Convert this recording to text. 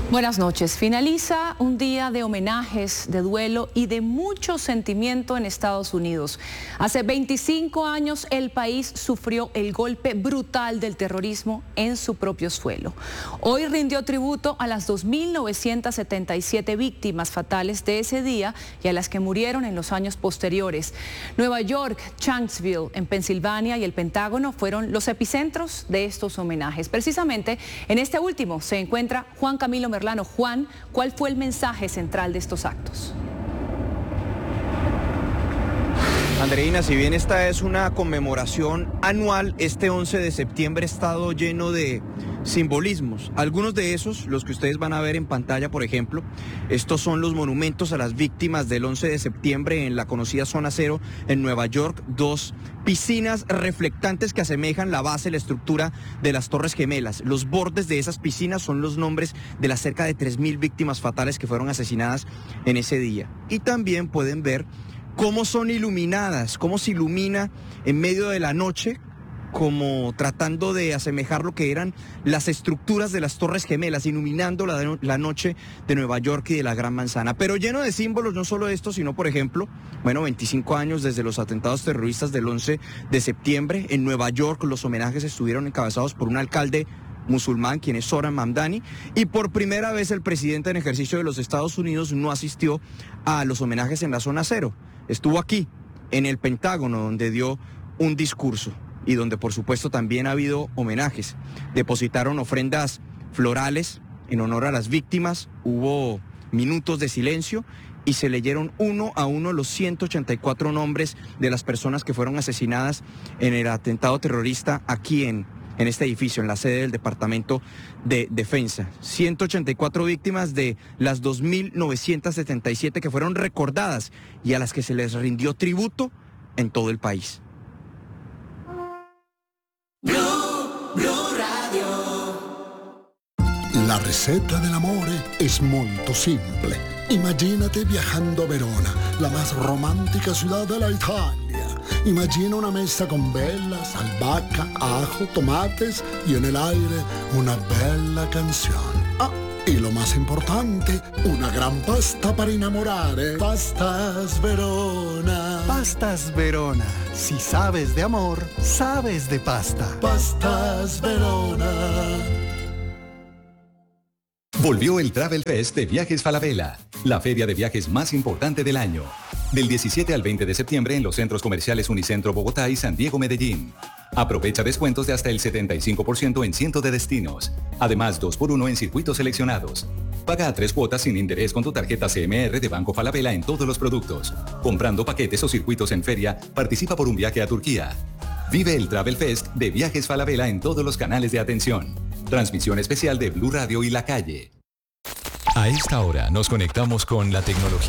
Buenas noches. Finaliza un día de homenajes, de duelo y de mucho sentimiento en Estados Unidos. Hace 25 años el país sufrió el golpe brutal del terrorismo en su propio suelo. Hoy rindió tributo a las 2.977 víctimas fatales de ese día y a las que murieron en los años posteriores. Nueva York, Shanksville, en Pensilvania y el Pentágono fueron los epicentros de estos homenajes. Precisamente en este último se encuentra Juan Camilo Merlano. Juan, ¿cuál fue el mensaje central de estos actos? Andreina, si bien esta es una conmemoración anual, este 11 de septiembre ha estado lleno de simbolismos. Algunos de esos, los que ustedes van a ver en pantalla, por ejemplo, estos son los monumentos a las víctimas del 11 de septiembre en la conocida Zona Cero en Nueva York. 2 piscinas reflectantes que asemejan la base, la estructura de las Torres Gemelas. Los bordes de esas piscinas son los nombres de las cerca de 3.000 víctimas fatales que fueron asesinadas en ese día. Y también pueden ver cómo son iluminadas, cómo se ilumina en medio de la noche, como tratando de asemejar lo que eran las estructuras de las Torres Gemelas, iluminando la noche de Nueva York y de la Gran Manzana. Pero lleno de símbolos, no solo esto, sino, por ejemplo, 25 años desde los atentados terroristas del 11 de septiembre. En Nueva York los homenajes estuvieron encabezados por un alcalde musulmán, quien es Zohran Mamdani, y por primera vez el presidente en ejercicio de los Estados Unidos no asistió a los homenajes en la Zona Cero. Estuvo aquí, en el Pentágono, donde dio un discurso y donde por supuesto también ha habido homenajes. Depositaron ofrendas florales en honor a las víctimas, hubo minutos de silencio y se leyeron uno a uno los 184 nombres de las personas que fueron asesinadas en el atentado terrorista aquí en este edificio, en la sede del Departamento de Defensa. 184 víctimas de las 2.977 que fueron recordadas y a las que se les rindió tributo en todo el país. La receta dell'amore es molto simple. Imagínate viajando a Verona, la más romántica ciudad de la Italia. Imagina una mesa con velas, albahaca, ajo, tomates y en el aire una bella canción. Ah, y lo más importante, una gran pasta para enamorare. Pastas Verona. Pastas Verona. Si sabes de amor, sabes de pasta. Pastas Verona. Volvió el Travel Fest de Viajes Falabella, la feria de viajes más importante del año. Del 17 al 20 de septiembre en los centros comerciales Unicentro Bogotá y San Diego Medellín. Aprovecha descuentos de hasta el 75% en cientos de destinos. Además, 2x1 en circuitos seleccionados. Paga a 3 cuotas sin interés con tu tarjeta CMR de Banco Falabella en todos los productos. Comprando paquetes o circuitos en feria, participa por un viaje a Turquía. Vive el Travel Fest de Viajes Falabella en todos los canales de atención. Transmisión especial de Blue Radio y La Calle. A esta hora nos conectamos con la tecnología.